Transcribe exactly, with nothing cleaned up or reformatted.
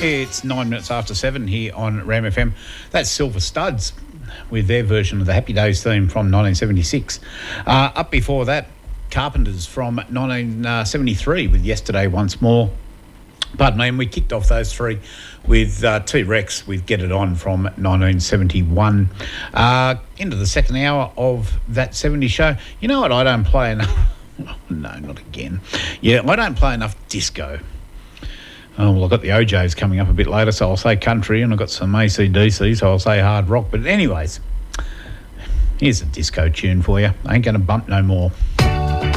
It's nine minutes after seven here on Ram F M. That's Silver Studs with their version of the Happy Days theme from nineteen seventy-six. Uh, up before that, Carpenters from nineteen seventy-three with Yesterday Once More. Pardon me, and we kicked off those three with uh, T-Rex with Get It On from nineteen seventy-one. Uh, into the second hour of that seventies show. You know what I don't play enough? Oh, no, not again. Yeah, I don't play enough disco. Oh, well, I've got the O Js coming up a bit later, so I'll say country, and I've got some A C D C, so I'll say hard rock. But anyways, here's a disco tune for you. I ain't going to bump no more.